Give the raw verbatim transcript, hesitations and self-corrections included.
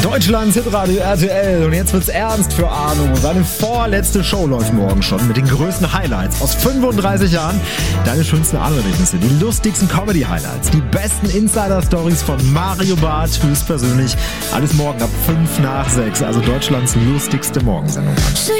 Deutschlands Hitradio R T L und jetzt wird's ernst für Arno. Seine vorletzte Show läuft morgen schon mit den größten Highlights aus fünfunddreißig Jahren. Deine schönsten Arno-Erlebnisse, die lustigsten Comedy-Highlights, die besten Insider-Stories von Mario Barth höchstpersönlich. Alles morgen ab fünf nach sechs, also Deutschlands lustigste Morgensendung.